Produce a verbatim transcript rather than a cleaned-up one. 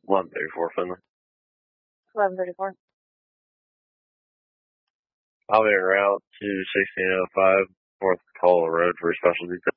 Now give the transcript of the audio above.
eleven thirty-four, Finley. eleven thirty-four. I'll be en route to sixteen oh five North Polo Road for a special detail.